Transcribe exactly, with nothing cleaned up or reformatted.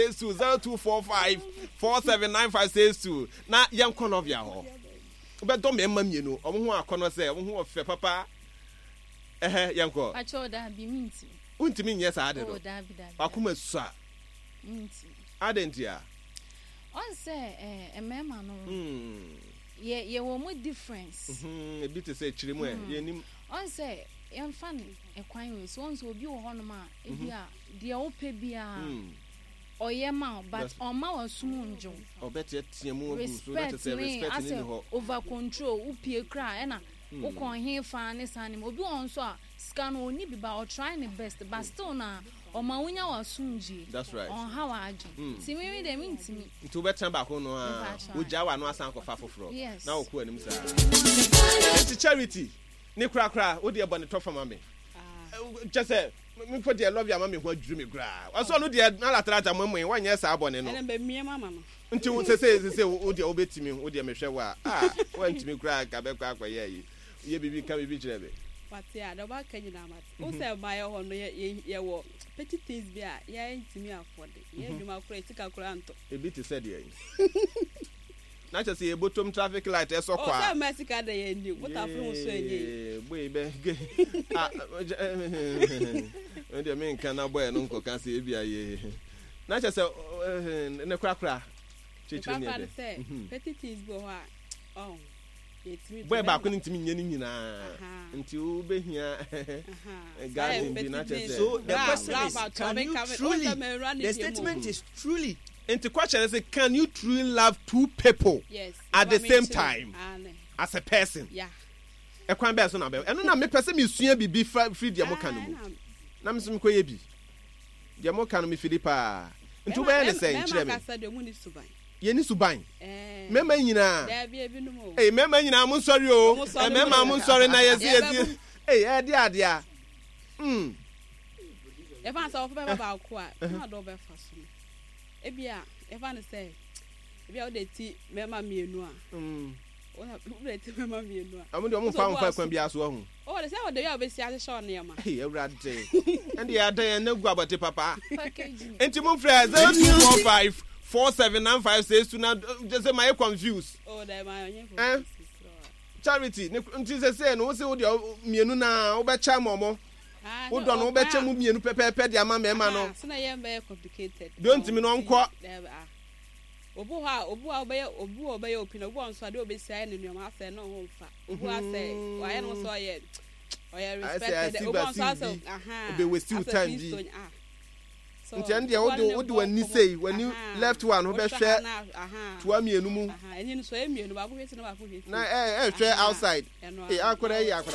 zero two four five four seven nine five six two. Na yan kono via ho. But don't be mienu. Omo ho akono se, omo ho fe papa. Eh yan ko. Acho da bi minti. Untimi nyɛ saa de no. Oh da bi da. Akoma sua. Minti. Adentia. On say eh emema no. Hmm. Ye ye wo mo difference. Hmm, e bi te say chire mu e. Ye nim. On say em fan e kwan we so on so obi wo hono ma e bia de o pe bia. Oye ma but on ma wasum njo. Obete tie mu ogu so that say respect ni ho. Over control upie kra e na wo kon he fan ne sanim obi on so a scan oni bi ba o try the best but still na o ma wonya wasumji. That's right. On how age. Ti mi mi de mi ntimi. Nti be tran ba ko no a wo ja wa no asan ko fa foforo. Na wo ko anim sa. It's charity. Ni kra kra wo de ebone to fama me. Just say me put the love your mommy who drew me gra. Also no de na latrata mommy wan yes abone no. Na be mie mama no. Nti wo say say say wo de obetimi wo de me hwe wa. Ah, wan timi gra ka be kwa akwa ye. Ye bibi ka bibi kire be. But yeah, the back can you na mat. Wo say buy ho no ye ye wo petty things bi a ye ntimi afford. Ye dwuma kura tika kura nto. E bi te said ye. Na just say bottom traffic light e so kwa. O say Mexico dey ye ndi. What afro so enye. Boy be. Ah, and the men can boy no nko kan say bia ye. Na just say ne kra kra. Chichi ni dey. Petty things go ha. Oh. Boy ba ko ntimi nye ni nyina. Nti wo behia garden bi na just say. So the question is, can you truly, the statement is truly. And the question is, can you truly love two people yes, at the same time as a person? Yeah. A kwan be so na be. Eno na me person me sua bibi free dia mo kan mu. Na me so me koye bi. Dia mo kan me filipa. Ntu be ne say nchire me. Ye ni suban. Eh. Mema nyina. Da bia bi no mo. Eh mema nyina mo sorry o. Eh mema mo sorry na yesi yesi. Eh eh dia dia. Mm. E fa so fa ba ko a, na do be fa so. Ebia ever say ebia o de ti mema mienu a mm o de ti mema mienu a amu de o mo fa fa kwan bia so hu o de say o de ya be si ase show na ma eh ewrade and ya dan na gu abate papa enti mo frɛ zero two four five four seven nine five six two na just say my confused o de ma onye eh charity nti say say no say o de mienu na o be cha momo wo do no be chemu mienu pepepe dia ma mema no so na ye be complicated don't me no nko obu ha obu ha obe obu obe opina obu on so ade obe sia ne nuama afa no ho mfa obu ase wa ye no so ye o ye respected obu on so ase aha be waste time bi nti ande wo do wo do wani sei wani left one wo be hwe tuwa mienu mu aha eni so e mienu ba bo hwesi no ba bo hwesi na eh eh hwe outside eh akora yi akora